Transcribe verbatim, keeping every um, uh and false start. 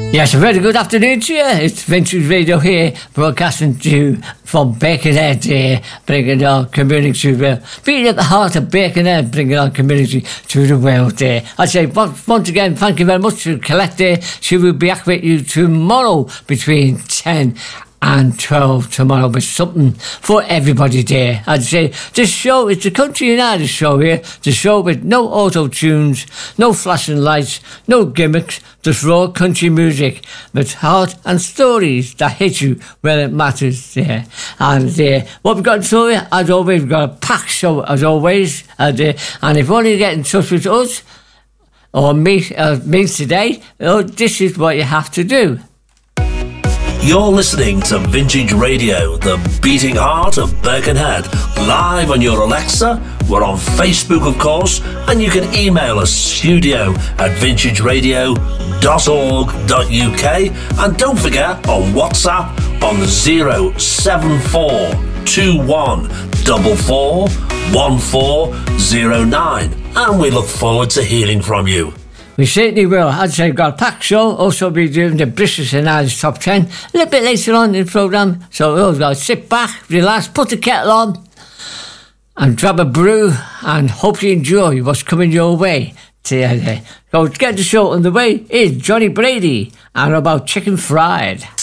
Yes, a very good afternoon to you. It's Vintage Radio here, broadcasting to you from Birkenhead, uh, bringing our community, uh, being at the heart of Birkenhead, bringing our community to the world. Uh. I say once, once again, thank you very much to Colette. Uh, she will be back with you tomorrow between ten and twelve tomorrow with something for everybody there. I'd say this show is the Country United show here, the show with no auto-tunes, no flashing lights, no gimmicks, just raw country music with heart and stories that hit you where it matters there. And uh, what we've got in store here, as always, we've got a packed show as always. And, uh, and if you want to get in touch with us or me, uh, me today, oh, this is what you have to do. You're listening to Vintage Radio, the beating heart of Birkenhead, live on your Alexa. We're on Facebook, of course, and you can email us, studio at vintage radio dot org dot U K. And don't forget, on WhatsApp, on zero seven four two one four four one four zero nine. And we look forward to hearing from you. We certainly will. I'd say we've got a packed show. Also be doing the British and Irish Top ten a little bit later on in the programme. So we've got to sit back, relax, put the kettle on and grab a brew and hope you enjoy what's coming your way today. So to get the show on the way is Johnny Brady and about chicken fried.